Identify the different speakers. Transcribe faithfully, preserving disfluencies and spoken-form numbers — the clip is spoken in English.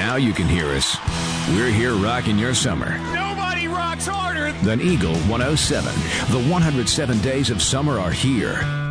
Speaker 1: now you can hear us. We're here rocking your summer.
Speaker 2: Nobody rocks harder
Speaker 1: than Eagle one oh seven. The one hundred seven days of summer are here.